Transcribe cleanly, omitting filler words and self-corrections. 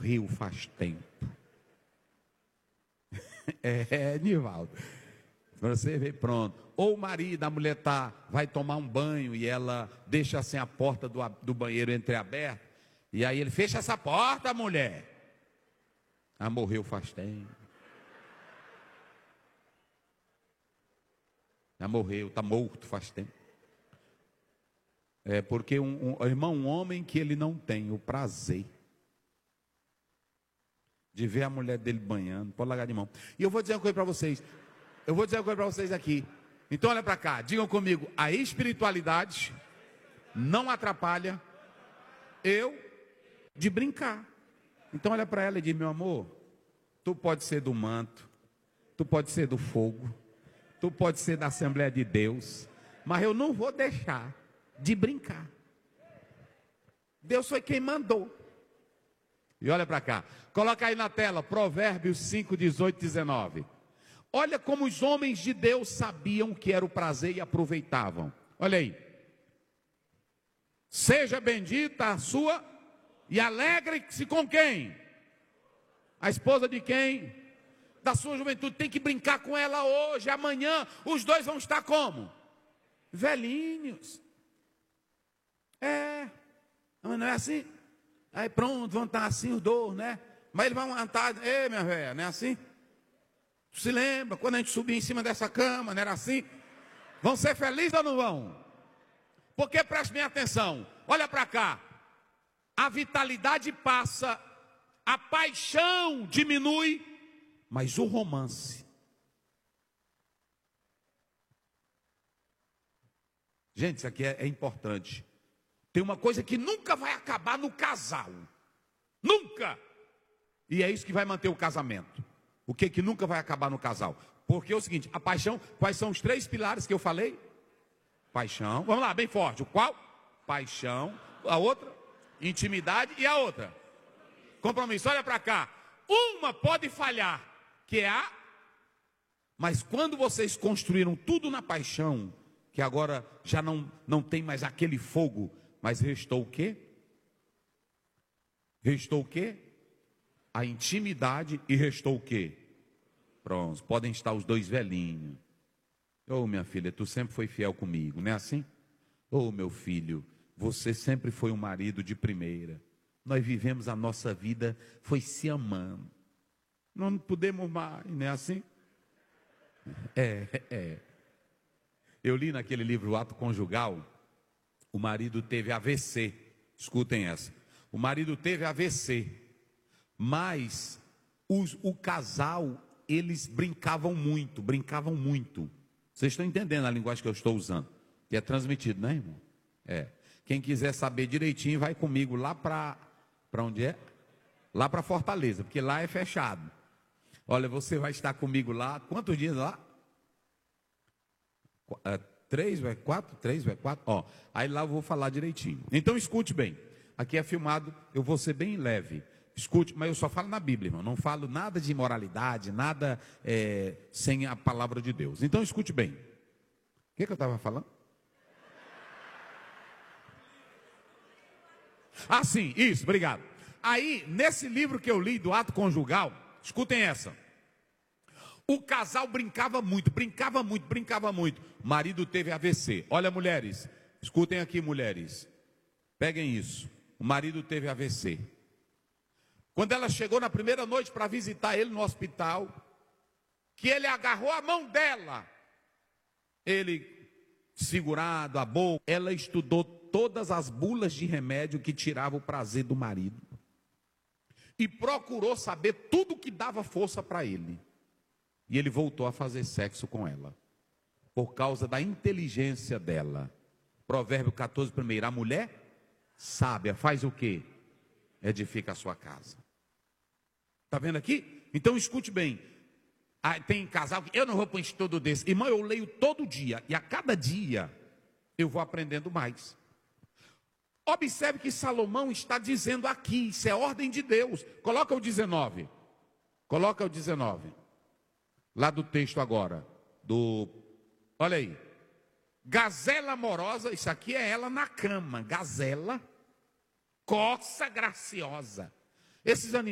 morreu faz tempo. Nivaldo. Você vê, pronto. Ou o marido, a mulher vai tomar um banho e ela deixa assim a porta do banheiro entreaberta. E aí ele fecha essa porta, mulher. Ah, morreu faz tempo. Já morreu, está morto faz tempo. É porque um homem que ele não tem o prazer de ver a mulher dele banhando, pode largar de mão. E eu vou dizer uma coisa para vocês. Aqui. Então olha para cá, digam comigo, a espiritualidade não atrapalha eu de brincar. Então olha para ela e diz, meu amor, tu pode ser do manto, tu pode ser do fogo, tu pode ser da Assembleia de Deus, mas eu não vou deixar de brincar. Deus foi quem mandou. E olha para cá, coloca aí na tela, Provérbios 5, 18, 19. Olha como os homens de Deus sabiam o que era o prazer e aproveitavam. Olha aí. Seja bendita a sua e alegre-se com quem? A esposa de quem? Da sua juventude. Tem que brincar com ela hoje, amanhã. Os dois vão estar como? Velhinhos. Mas não é assim? Aí pronto, vão estar assim os dois, né? Mas eles vão estar, ei minha velha, não é assim? Tu se lembra, quando a gente subia em cima dessa cama, não era assim? Vão ser felizes ou não vão? Porque preste bem atenção, olha para cá. A vitalidade passa, a paixão diminui, mas o romance. Gente, isso aqui é importante. Tem uma coisa que nunca vai acabar no casal. Nunca! E é isso que vai manter o casamento. O que nunca vai acabar no casal? Porque é o seguinte, a paixão, quais são os 3 pilares que eu falei? Paixão, vamos lá, bem forte. O qual? Paixão, a outra? Intimidade e a outra? Compromisso. Olha para cá. Uma pode falhar, que é a... Mas quando vocês construíram tudo na paixão, que agora já não tem mais aquele fogo, mas restou o quê? Restou o quê? A intimidade e restou o quê? Pronto, podem estar os 2 velhinhos. Ô minha filha, tu sempre foi fiel comigo, não é assim? Ô meu filho, você sempre foi um marido de primeira. Nós vivemos a nossa vida, foi se amando. Não podemos mais, não é assim? Eu li naquele livro, O Ato Conjugal, o marido teve AVC. Escutem essa. O marido teve AVC. Mas o casal, eles brincavam muito. Vocês estão entendendo a linguagem que eu estou usando? Que é transmitido, né, irmão? Quem quiser saber direitinho, vai comigo lá para onde é? Lá para Fortaleza, porque lá é fechado. Olha, você vai estar comigo lá, quantos dias lá? 3, 4, 3, 4. Aí lá eu vou falar direitinho. Então escute bem. Aqui é filmado, eu vou ser bem leve. Escute, mas eu só falo na Bíblia, irmão. Não falo nada de imoralidade, nada sem a palavra de Deus. Então escute bem. O que eu estava falando? Ah, sim, isso, obrigado. Aí, nesse livro que eu li do Ato Conjugal, escutem essa. O casal brincava muito. O marido teve AVC. Olha, mulheres, escutem aqui, mulheres. Peguem isso. O marido teve AVC. Quando ela chegou na primeira noite para visitar ele no hospital, que ele agarrou a mão dela, ele segurado a boca, ela estudou todas as bulas de remédio que tiravam o prazer do marido e procurou saber tudo que dava força para ele. E ele voltou a fazer sexo com ela, por causa da inteligência dela. Provérbio 14, primeiro, a mulher sábia faz o quê? Edifica a sua casa. Está vendo aqui? Então escute bem. Tem casal que eu não vou para um estudo desse. Irmão, eu leio todo dia. E a cada dia eu vou aprendendo mais. Observe que Salomão está dizendo aqui. Isso é ordem de Deus. Coloca o 19. Coloca o 19. Lá do texto agora. Olha aí. Gazela amorosa. Isso aqui é ela na cama. Gazela. Corça graciosa. Esses animais.